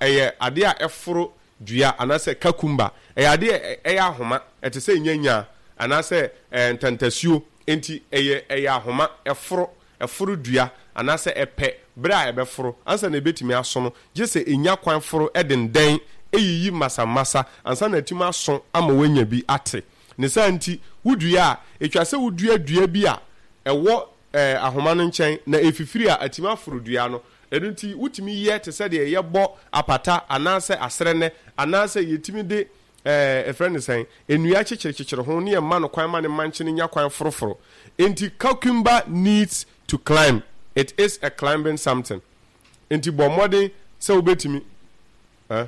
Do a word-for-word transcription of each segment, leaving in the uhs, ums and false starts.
eye ade a eforo dua anase kakumba eye ade eye ahoma ete se nyanya anase ntantasuo enti eye eye ahoma eforo eforo dua anase epe bra ebeforo ansa na ebetimi aso no je se enya kwan foro edenden eyiyi masa masa ansa na timi aso ama wanya bi ate ne santi wudua etwa se wudua dua bi a ewo eh, ahoma no nchen na efifiri a atimi aforo dua no edunti wutimi ye te se de ye bo apata anase asrene anase yetimi de eh a friend saying enua chichirichichiri ho ne ma no kwan ma ne manchene nya kwan foroforo enti cucumber needs to climb. It is a climbing something enti bo modern se obetimi eh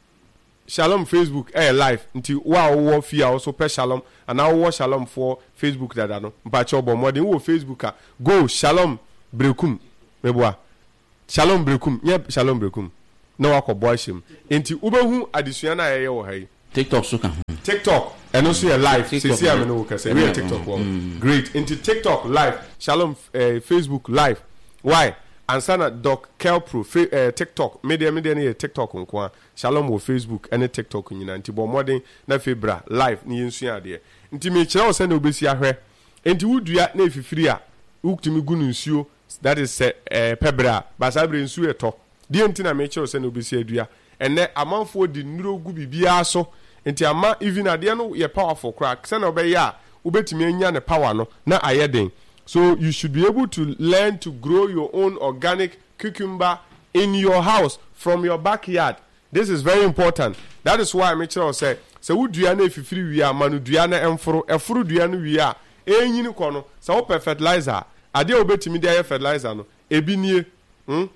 Shalom Facebook eh live nti wa wo fia also pe Shalom and now wo Shalom for Facebook dada no mpacho bo modern wo Facebook a go Shalom brekum meboa Shalom brekum nye Shalom brekum na wakobo ahim enti ubehu adesua na yeye wo hai TikTok so kan TikTok and also a live see see am no ka say we TikTok one great into TikTok live Shalom uh, Facebook live why ansana doc kelpro uh, TikTok media media ne TikTok nko Shalom wo Facebook and TikTok nyina nti bo modern na febra live ne yensua ade nti me kire wo se na obesi ahwe nti wudua na efifiri a wukutimi gu nsuo that is uh, pebra basabre nsuo eto die nti na me kire wo se na obesi adua ene amanfo di nuro gu bibia so nti ama even ade no ye powerful crack se na obeya a ubetimi anya ne power no na ayeden. So you should be able to learn to grow your own organic cucumber in your house from your backyard. This is very important. That is why I make sure I say so would you na efifiri wi a manu dua na emforo eforo dua no wi a enyini ko no so wo fertilizer ade obetimi de aye fertilizer no ebi nie hm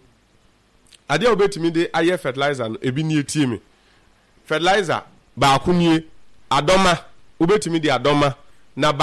ade obetimi de aye fertilizer no ebi nie tie me fertilizer ba akunie adoma obetimi de adoma